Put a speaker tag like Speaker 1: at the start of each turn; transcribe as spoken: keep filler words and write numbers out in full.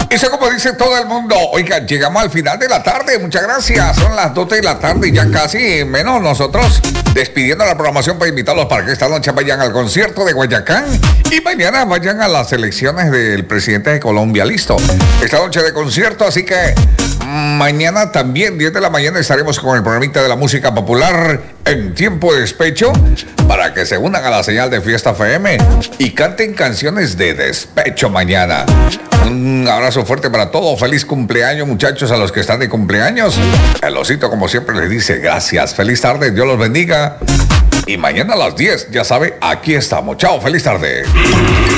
Speaker 1: Eso como dice todo el mundo. Oigan, llegamos al final de la tarde. Muchas gracias. Son las dos de la tarde y ya casi menos nosotros despidiendo la programación para invitarlos para que esta noche vayan al concierto de Guayacán y mañana vayan a las elecciones del presidente de Colombia. Listo. Esta noche de concierto, así que mañana también, diez de la mañana, estaremos con el programita de la música popular en tiempo de despecho para que se unan a la señal de Fiesta F M y canten canciones de despecho mañana. Un abrazo fuerte para todos. Feliz cumpleaños, muchachos, a los que están de cumpleaños. El osito, como siempre, les dice gracias. Feliz tarde, Dios los bendiga. Y mañana a las diez, ya sabe, aquí estamos. Chao, feliz tarde.